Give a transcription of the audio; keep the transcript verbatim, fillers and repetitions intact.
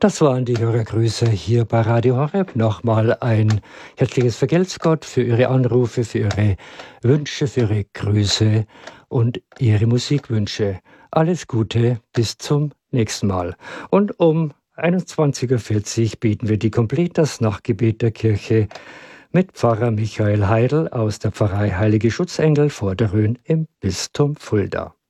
Das waren die Hörergrüße hier bei Radio Horeb. Nochmal ein herzliches Vergelt's Gott für Ihre Anrufe, für Ihre Wünsche, für Ihre Grüße und Ihre Musikwünsche. Alles Gute, bis zum nächsten Mal. Und um einundzwanzig Uhr vierzig bieten wir die Completas Nachtgebet der Kirche mit Pfarrer Michael Heidel aus der Pfarrei Heilige Schutzengel vor der Rhön im Bistum Fulda.